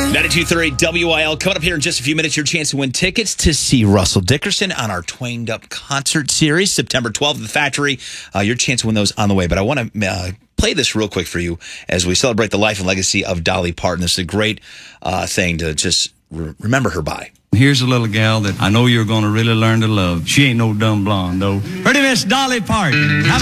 92.3 WIL. Coming up here in just a few minutes, your chance to win tickets to see Russell Dickerson on our Twained Up concert series, September 12th at the Factory. Your chance to win those on the way. But I want to play this real quick for you as we celebrate the life and legacy of Dolly Parton. This is a great thing to just remember her by. Here's a little gal that I know you're going to really learn to love. She ain't no dumb blonde, though. Pretty Miss Dolly Parton.